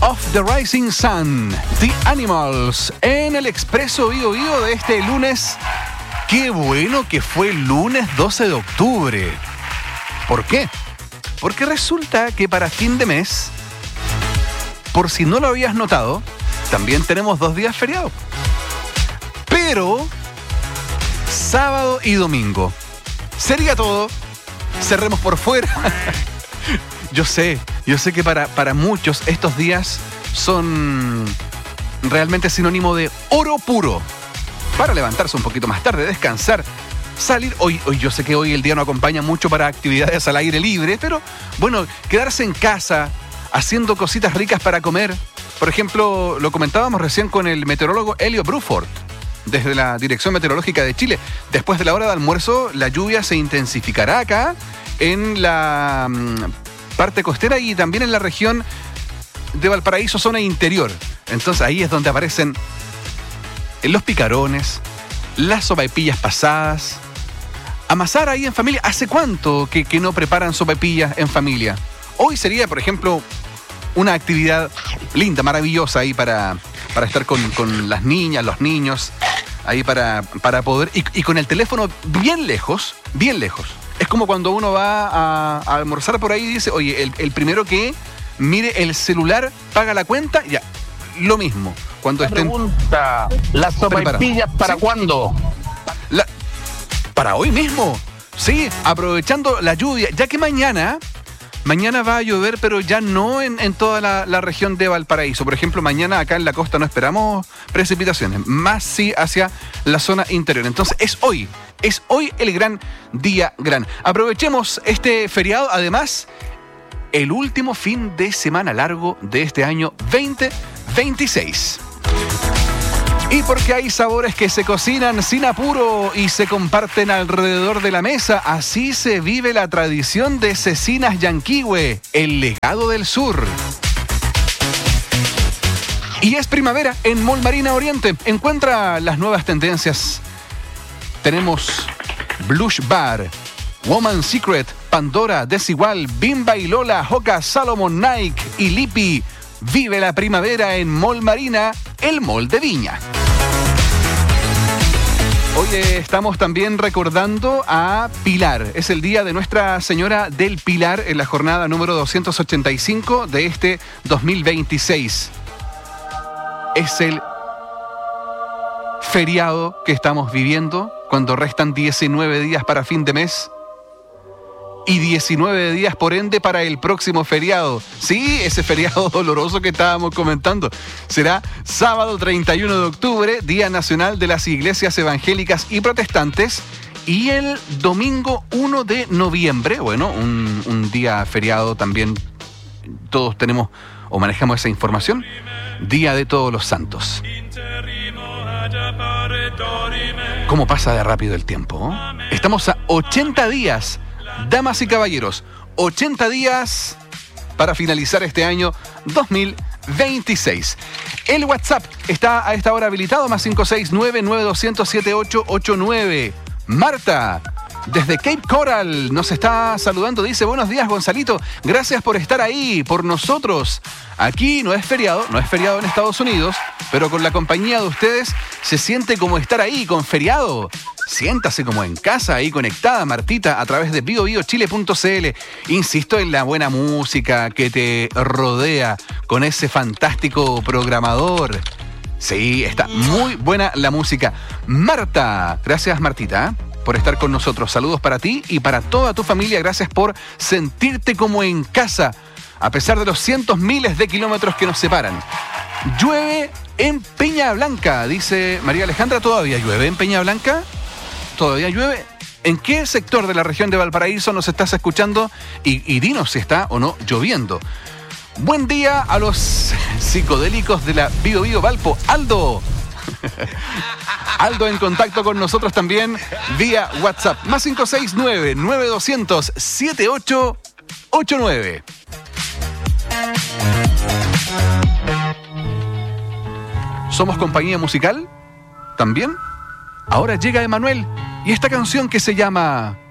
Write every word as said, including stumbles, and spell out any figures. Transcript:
of the Rising Sun, The Animals, en el Expreso Bío Bío de este lunes. Qué bueno que fue el lunes doce de octubre. ¿Por qué? Porque resulta que para fin de mes, por si no lo habías notado, también tenemos dos días feriados. Pero sábado y domingo sería todo. Cerremos por fuera. Yo sé, yo sé que para, para muchos estos días son realmente sinónimo de oro puro. Para levantarse un poquito más tarde, descansar, salir. Hoy, hoy yo sé que hoy el día no acompaña mucho para actividades al aire libre, pero bueno, quedarse en casa haciendo cositas ricas para comer. Por ejemplo, lo comentábamos recién con el meteorólogo Helio Bruford, desde la Dirección Meteorológica de Chile. Después de la hora de almuerzo, la lluvia se intensificará acá en la um, parte costera y también en la región de Valparaíso, zona interior. Entonces ahí es donde aparecen los picarones, las sopaipillas pasadas. Amasar ahí en familia. ¿Hace cuánto que, que no preparan sopaipillas en familia? Hoy sería, por ejemplo, una actividad linda, maravillosa ahí para, para estar con, con las niñas, los niños, ahí para, para poder... Y, y con el teléfono bien lejos, bien lejos. Es como cuando uno va a, a almorzar por ahí y dice, oye, el, el primero que mire el celular, paga la cuenta, ya, lo mismo. Cuando La estén pregunta, ¿las sopaipillas para ¿Sí? cuándo? La, para hoy mismo, sí, aprovechando la lluvia, ya que mañana... Mañana va a llover, pero ya no en, en toda la, la región de Valparaíso. Por ejemplo, mañana acá en la costa no esperamos precipitaciones, más sí hacia la zona interior. Entonces es hoy, es hoy el gran día gran. Aprovechemos este feriado, además, el último fin de semana largo de este año veinte veintiséis. Y porque hay sabores que se cocinan sin apuro y se comparten alrededor de la mesa, así se vive la tradición de Cecinas Yanquihue, el legado del sur. Y es primavera en Mall Marina Oriente. Encuentra las nuevas tendencias. Tenemos Blush Bar, Woman Secret, Pandora, Desigual, Bimba y Lola, Hoka, Salomon, Nike y Lipi. Vive la primavera en Mall Marina, el mall de Viña. Hoy estamos también recordando a Pilar. Es el día de Nuestra Señora del Pilar en la jornada número doscientos ochenta y cinco de este dos mil veintiséis. Es el feriado que estamos viviendo cuando restan diecinueve días para fin de mes. Y diecinueve días, por ende, para el próximo feriado. Sí, ese feriado doloroso que estábamos comentando. Será sábado treinta y uno de octubre, Día Nacional de las Iglesias Evangélicas y Protestantes. Y el domingo uno de noviembre, bueno, un, un día feriado también. Todos tenemos o manejamos esa información. Día de Todos los Santos. ¿Cómo pasa de rápido el tiempo? ¿Eh? Estamos a ochenta días. Damas y caballeros, ochenta días para finalizar este año dos mil veintiséis. El WhatsApp está a esta hora habilitado, más cinco seis nueve, nueve dos cero cero, siete ocho ocho nueve. Marta, desde Cape Coral, nos está saludando. Dice, buenos días, Gonzalito. Gracias por estar ahí, por nosotros. Aquí no es feriado, no es feriado en Estados Unidos, pero con la compañía de ustedes se siente como estar ahí, con feriado. Siéntase como en casa, ahí conectada, Martita, a través de bio bio chile punto c l. Insisto en la buena música que te rodea con ese fantástico programador. Sí, está muy buena la música. Marta, gracias Martita, ¿eh? por estar con nosotros. Saludos para ti y para toda tu familia. Gracias por sentirte como en casa, a pesar de los cientos miles de kilómetros que nos separan. Llueve en Peña Blanca, dice María Alejandra. ¿Todavía llueve en Peña Blanca? ¿Todavía llueve? ¿En qué sector de la región de Valparaíso nos estás escuchando? Y, y dinos si está o no lloviendo. Buen día a los psicodélicos de la Bio Bio Valpo. Aldo. Aldo en contacto con nosotros también vía WhatsApp. Más cinco seis nueve, nueve dos cero cero, siete ocho ocho nueve. ¿Somos compañía musical? ¿También? Ahora llega Emanuel y esta canción que se llama